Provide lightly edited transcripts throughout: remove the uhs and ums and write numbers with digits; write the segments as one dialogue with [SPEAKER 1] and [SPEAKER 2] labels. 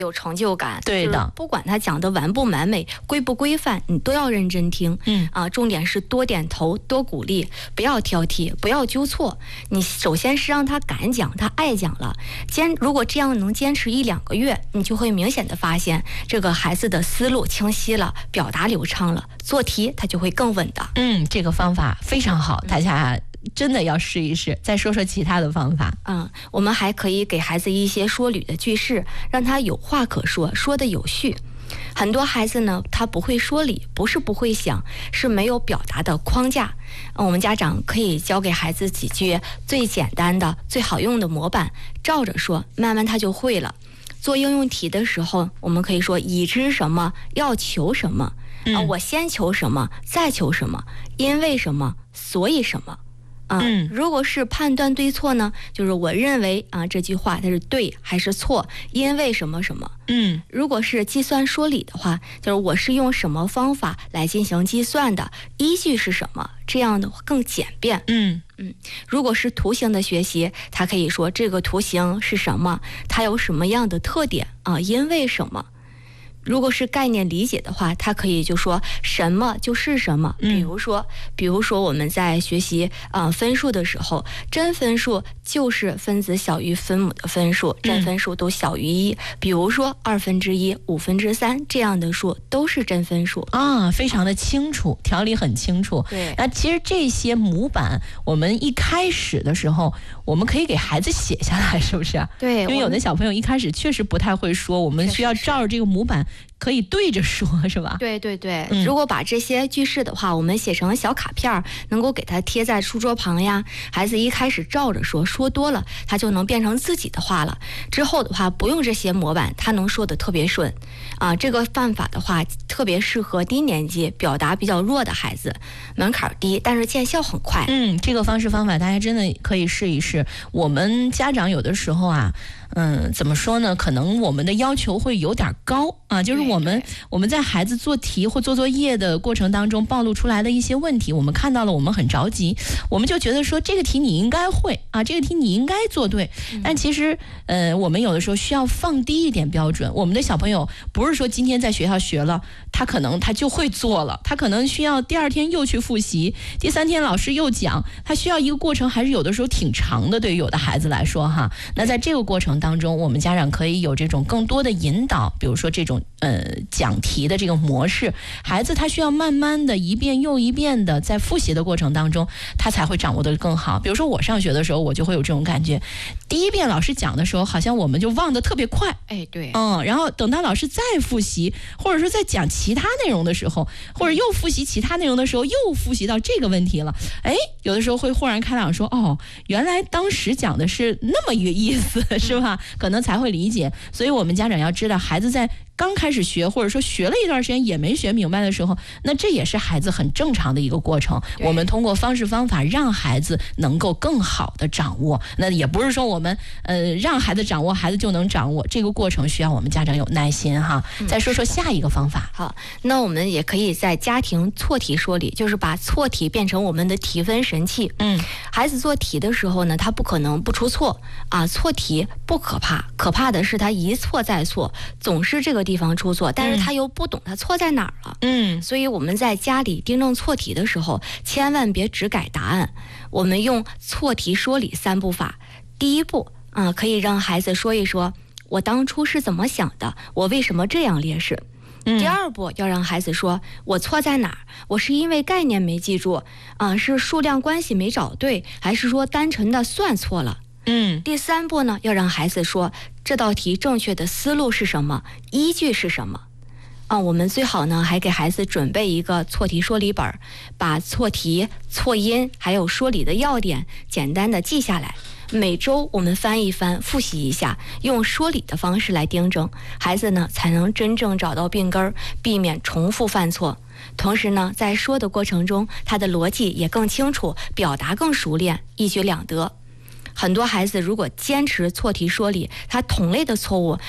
[SPEAKER 1] 有成就感。
[SPEAKER 2] 对的，
[SPEAKER 1] 不管他讲的完不完美、规不规范，你都要认真听。重点是多点头、多鼓励，不要挑剔，不要纠错。你首先是让他敢讲，他爱讲了。如果这样能坚持1-2个月，你就会明显的发现这个孩子的思路清晰了，表达流畅了，做题他就会更稳的。
[SPEAKER 2] 这个方法非常好，大家真的要试一试。再说说其他的方法。
[SPEAKER 1] 我们还可以给孩子一些说理的句式，让他有话可说，说的有序。很多孩子呢，他不会说理，不是不会想，是没有表达的框架。我们家长可以教给孩子几句最简单的、最好用的模板，照着说，慢慢他就会了。做应用题的时候，我们可以说已知什么，要求什么，我先求什么，再求什么，因为什么，所以什么。如果是判断对错呢，就是我认为这句话它是对还是错，因为什么什么。如果是计算说理的话，就是我是用什么方法来进行计算的，依据是什么，这样的话更简便。如果是图形的学习，它可以说这个图形是什么，它有什么样的特点因为什么。如果是概念理解的话，它可以就说什么就是什么。比如说我们在学习分数的时候，真分数就是分子小于分母的分数，真分数都小于1。比如说1/2、3/5这样的数都是真分数
[SPEAKER 2] 非常的清楚，条理很清楚。
[SPEAKER 1] 对，
[SPEAKER 2] 那其实这些模板，我们一开始的时候，我们可以给孩子写下来，是不是？
[SPEAKER 1] 对，
[SPEAKER 2] 因为有的小朋友一开始确实不太会说，我们需要照着这个模板。可以对着说，是吧？
[SPEAKER 1] 对对对，如果把这些句式的话，我们写成小卡片，能够给他贴在书桌旁呀。孩子一开始照着说，说多了，他就能变成自己的话了。之后的话，不用这些模板，他能说的特别顺这个办法的话，特别适合低年级表达比较弱的孩子，门槛低，但是见效很快。
[SPEAKER 2] 这个方法大家真的可以试一试。我们家长有的时候怎么说呢？可能我们的要求会有点高就是我们在孩子做题或做作业的过程当中暴露出来的一些问题，我们看到了，我们很着急，我们就觉得说这个题你应该会这个题你应该做对。但其实我们有的时候需要放低一点标准。我们的小朋友不是说今天在学校学了，他就会做了，他可能需要第2天又去复习，第3天老师又讲，他需要一个过程，还是有的时候挺长的，对于有的孩子来说那在这个过程当中，我们家长可以有这种更多的引导，比如说这种讲题的这个模式，孩子他需要慢慢的一遍又一遍的在复习的过程当中，他才会掌握的更好。比如说我上学的时候，我就会有这种感觉，第1遍老师讲的时候，好像我们就忘得特别快，
[SPEAKER 1] 对，
[SPEAKER 2] 然后等到老师再复习，或者说在讲其他内容的时候，或者又复习其他内容的时候，又复习到这个问题了，有的时候会豁然开朗说，原来当时讲的是那么一个意思，是吧？可能才会理解。所以我们家长要知道，孩子在刚开始学，或者说学了一段时间也没学明白的时候，那这也是孩子很正常的一个过程。我们通过方式方法让孩子能够更好的掌握，那也不是说我们让孩子掌握，孩子就能掌握，这个过程需要我们家长有耐心再说说下一个方法。
[SPEAKER 1] 好，那我们也可以在家庭错题说理，就是把错题变成我们的提分神器。孩子做题的时候呢，他不可能不出错错题不可怕，可怕的是他一错再错，总是这个地方出错，但是他又不懂他错在哪儿了。所以我们在家里订正错题的时候，千万别只改答案，我们用错题说理3步法。第1步可以让孩子说一说我当初是怎么想的，我为什么这样列式。第2步要让孩子说我错在哪儿，我是因为概念没记住是数量关系没找对，还是说单纯的算错了。第3步呢，要让孩子说这道题正确的思路是什么，依据是什么我们最好呢还给孩子准备一个错题说理本，把错题、错音还有说理的要点简单的记下来，每周我们翻一翻，复习一下，用说理的方式来订正，孩子呢才能真正找到病根，避免重复犯错。同时呢，在说的过程中，他的逻辑也更清楚，表达更熟练，一举两得。很多孩子如果坚持错题说理，他同类的错误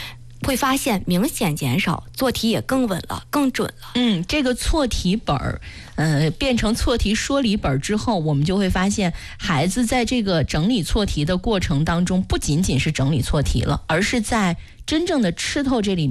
[SPEAKER 1] 会发现明显减少，做题也更稳了，更准了。
[SPEAKER 2] 这个错题本儿，变成错题说理本之后，我们就会发现，孩子在这个整理错题的过程当中，不仅仅是整理错题了，而是在真正的吃透这里